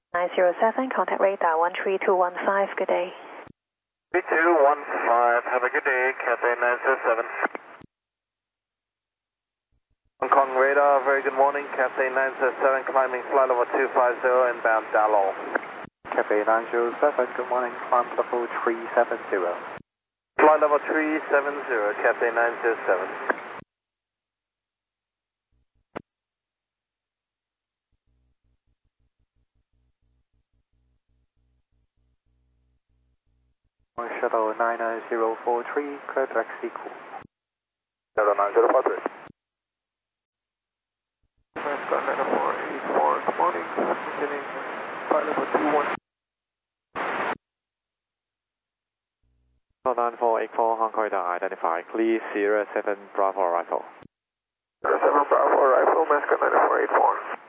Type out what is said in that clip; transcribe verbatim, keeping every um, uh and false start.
nine zero seven, contact radar one three two one five, good day. three two one five, have a good day, Cathay nine zero seven. Hong Kong radar, very good morning, Cathay nine zero seven, climbing flight level two five zero, inbound Dalong. Cathay nine zero seven, good morning, climb level three seven zero. Flight level three seven zero, Cathay nine zero seven. Shuttle nine zero four three, clear to exit cool. Shuttle nine zero four three. Mascot nine four eight four, good morning, beginning flight level two one. nine four eight four, Hong Kong radar identified, clear Sierra seven Bravo arrival. Sierra seven Bravo arrival, Mascot nine four eight four.